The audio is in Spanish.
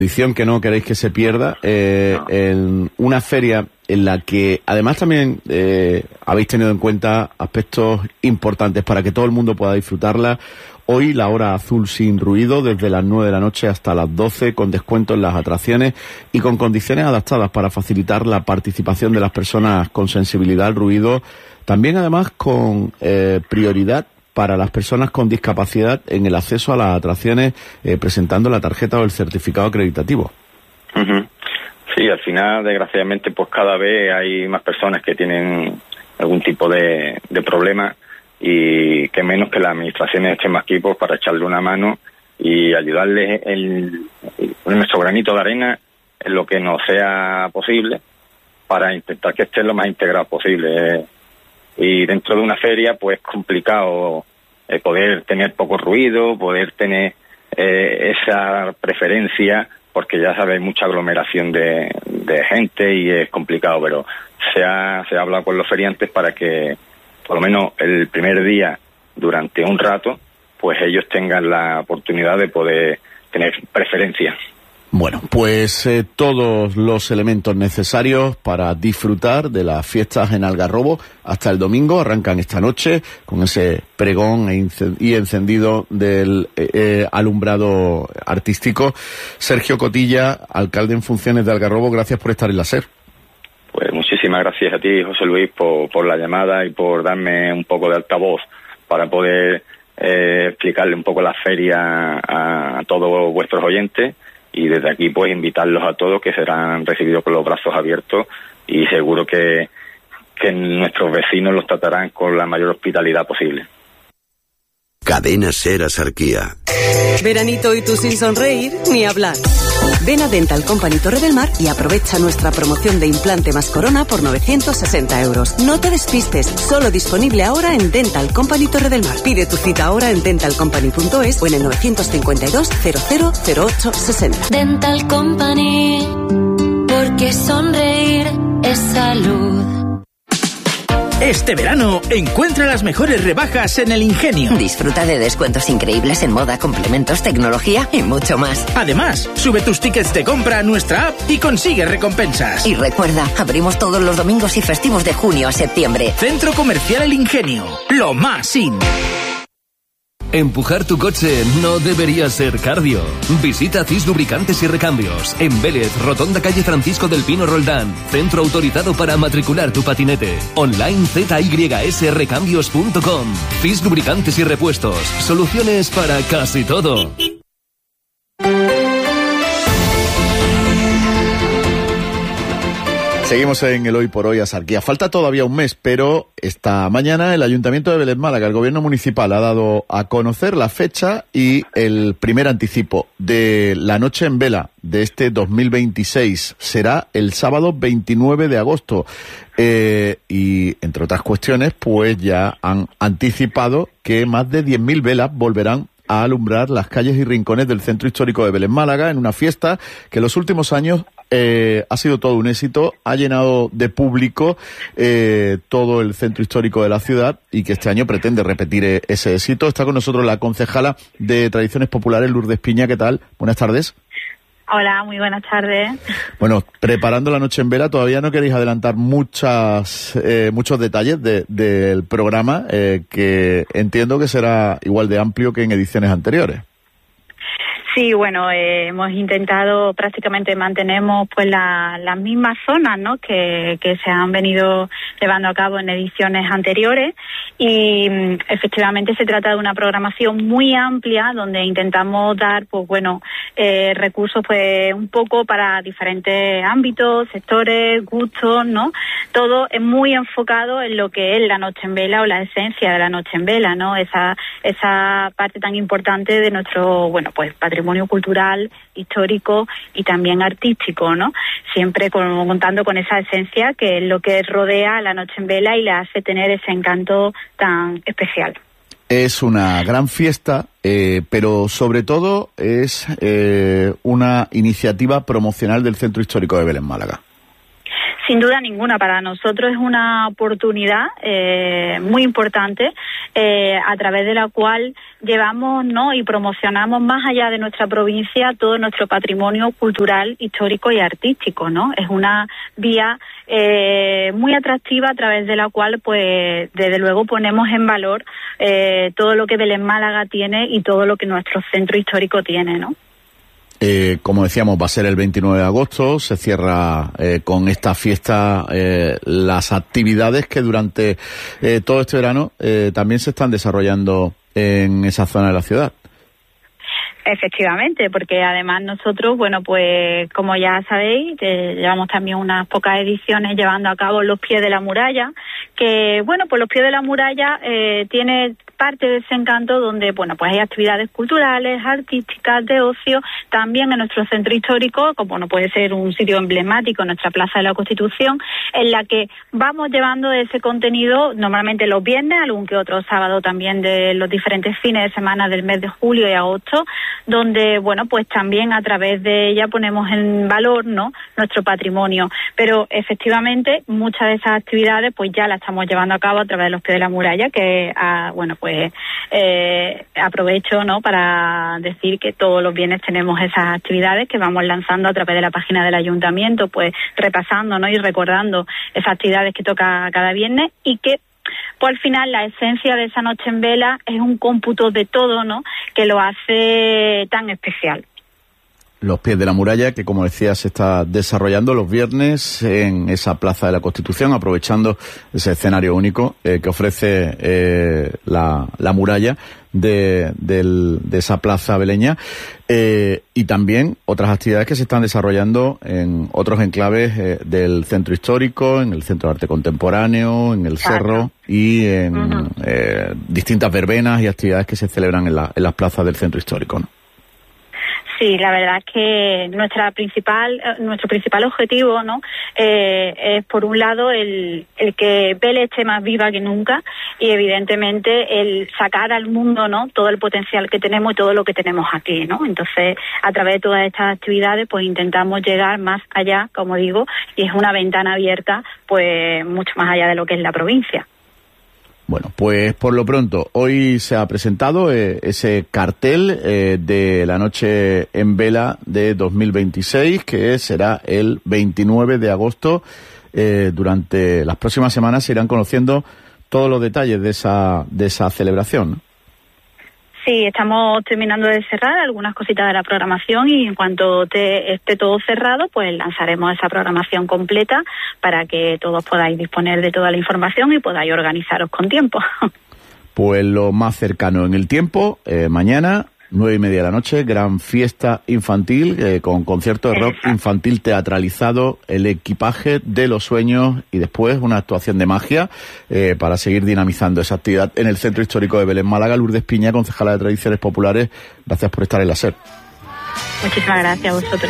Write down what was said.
edición que no queréis que se pierda, en una feria en la que además también habéis tenido en cuenta aspectos importantes para que todo el mundo pueda disfrutarla. Hoy la hora azul sin ruido, desde las 9 de la noche hasta las 12, con descuento en las atracciones y con condiciones adaptadas para facilitar la participación de las personas con sensibilidad al ruido. También además con prioridad para las personas con discapacidad en el acceso a las atracciones, presentando la tarjeta o el certificado acreditativo. Uh-huh. Sí, al final, desgraciadamente, pues cada vez hay más personas que tienen algún tipo de problema, y que menos que las administraciones echen más equipos para echarle una mano y ayudarles en nuestro granito de arena en lo que nos sea posible, para intentar que estén lo más integrados posible. Y dentro de una feria, pues es complicado poder tener poco ruido, poder tener esa preferencia, porque ya sabes, hay mucha aglomeración de gente y es complicado, pero se ha hablado con los feriantes para que por lo menos el primer día, durante un rato, pues ellos tengan la oportunidad de poder tener preferencia. Bueno, pues todos los elementos necesarios para disfrutar de las fiestas en Algarrobo hasta el domingo arrancan esta noche con ese pregón y encendido del alumbrado artístico. Sergio Cotilla, alcalde en funciones de Algarrobo, gracias por estar en la SER. Pues muchísimas gracias a ti, José Luis, por la llamada y por darme un poco de altavoz para poder explicarle un poco la feria a todos vuestros oyentes. Y desde aquí, pues, invitarlos a todos, que serán recibidos con los brazos abiertos, y seguro que nuestros vecinos los tratarán con la mayor hospitalidad posible. Cadena SER Axarquía. Veranito y tú sin sonreír, ni hablar. Ven a Dental Company Torre del Mar y aprovecha nuestra promoción de implante más corona por 960 euros. No te despistes, solo disponible ahora en Dental Company Torre del Mar. Pide tu cita ahora en dentalcompany.es o en el 952 0008 60. Dental Company, porque sonreír es salud. Este verano, encuentra las mejores rebajas en El Ingenio. Disfruta de descuentos increíbles en moda, complementos, tecnología y mucho más. Además, sube tus tickets de compra a nuestra app y consigue recompensas. Y recuerda, abrimos todos los domingos y festivos de junio a septiembre. Centro Comercial El Ingenio, lo más in. Empujar tu coche no debería ser cardio. Visita CIS Lubricantes y Recambios en Vélez, Rotonda calle Francisco del Pino Roldán. Centro autorizado para matricular tu patinete. Online zysrecambios.com. CIS Lubricantes y Repuestos. Soluciones para casi todo. Seguimos en el Hoy por Hoy Axarquía. Falta todavía un mes, pero esta mañana el Ayuntamiento de Vélez Málaga, el Gobierno Municipal, ha dado a conocer la fecha y el primer anticipo de la Noche en Vela de este 2026. Será el sábado 29 de agosto. Y, entre otras cuestiones, pues ya han anticipado que más de 10.000 velas volverán a alumbrar las calles y rincones del centro histórico de Vélez Málaga en una fiesta que en los últimos años ha sido todo un éxito, ha llenado de público todo el centro histórico de la ciudad y que este año pretende repetir ese éxito. Está con nosotros la concejala de Tradiciones Populares, Lourdes Piña. ¿Qué tal? Buenas tardes. Hola, muy buenas tardes. Bueno, preparando la Noche en Vela, todavía no queréis adelantar muchos detalles del programa, que entiendo que será igual de amplio que en ediciones anteriores. Sí, bueno, hemos intentado, prácticamente mantenemos pues las mismas zonas, ¿no?, que se han venido llevando a cabo en ediciones anteriores, y efectivamente se trata de una programación muy amplia donde intentamos dar, pues bueno, recursos pues un poco para diferentes ámbitos, sectores, gustos, ¿no? Todo es muy enfocado en lo que es la Noche en Vela o la esencia de la Noche en Vela, ¿no? Esa parte tan importante de nuestro, bueno, pues patrimonio cultural, histórico y también artístico, ¿no? Siempre contando con esa esencia que es lo que rodea a la Noche en Vela y le hace tener ese encanto tan especial. Es una gran fiesta, pero sobre todo es una iniciativa promocional del Centro Histórico de Vélez Málaga. Sin duda ninguna, para nosotros es una oportunidad muy importante a través de la cual llevamos, ¿no?, y promocionamos más allá de nuestra provincia todo nuestro patrimonio cultural, histórico y artístico, ¿no? Es una vía muy atractiva a través de la cual, pues, desde luego ponemos en valor todo lo que Belén Málaga tiene y todo lo que nuestro centro histórico tiene, ¿no? Como decíamos, va a ser el 29 de agosto, se cierra con esta fiesta las actividades que durante todo este verano también se están desarrollando en esa zona de la ciudad. Efectivamente, porque además nosotros, bueno, pues como ya sabéis, llevamos también unas pocas ediciones llevando a cabo Los Pies de la Muralla, que, bueno, pues Los Pies de la Muralla tiene parte de ese encanto donde, bueno, pues hay actividades culturales, artísticas, de ocio, también en nuestro centro histórico, como no puede ser un sitio emblemático, nuestra Plaza de la Constitución, en la que vamos llevando ese contenido normalmente los viernes, algún que otro sábado también de los diferentes fines de semana del mes de julio y agosto, donde, bueno, pues también a través de ella ponemos en valor, ¿no?, nuestro patrimonio. Pero efectivamente muchas de esas actividades pues ya las estamos llevando a cabo a través de Los Pies de la Muralla, que, bueno, pues aprovecho, ¿no?, para decir que todos los viernes tenemos esas actividades que vamos lanzando a través de la página del ayuntamiento, pues repasando, ¿no?, y recordando esas actividades que toca cada viernes, y que pues al final la esencia de esa noche en vela es un cómputo de todo, ¿no?, que lo hace tan especial. Los Pies de la Muralla, que como decía se está desarrollando los viernes en esa Plaza de la Constitución, aprovechando ese escenario único que ofrece la muralla de esa plaza beleña, y también otras actividades que se están desarrollando en otros enclaves del centro histórico, en el Centro de Arte Contemporáneo, en el Cerro y en distintas verbenas y actividades que se celebran en las plazas del centro histórico, ¿no? Sí, la verdad es que nuestro principal objetivo, ¿no?, es por un lado el que Vélez esté más viva que nunca, y evidentemente el sacar al mundo, ¿no?, todo el potencial que tenemos y todo lo que tenemos aquí, ¿no? Entonces, a través de todas estas actividades, pues intentamos llegar más allá, como digo, y es una ventana abierta, pues mucho más allá de lo que es la provincia. Bueno, pues por lo pronto, hoy se ha presentado ese cartel de la noche en vela de 2026, que será el 29 de agosto. Durante las próximas semanas se irán conociendo todos los detalles de esa celebración, ¿no? Sí, estamos terminando de cerrar algunas cositas de la programación, y en cuanto esté todo cerrado, pues lanzaremos esa programación completa para que todos podáis disponer de toda la información y podáis organizaros con tiempo. Pues lo más cercano en el tiempo, mañana, 9:30 de la noche, gran fiesta infantil con concierto de rock infantil teatralizado, el equipaje de los sueños, y después una actuación de magia para seguir dinamizando esa actividad en el Centro Histórico de Belén Málaga. Lourdes Piña, concejala de Tradiciones Populares, gracias por estar en la SER. Muchísimas gracias a vosotros.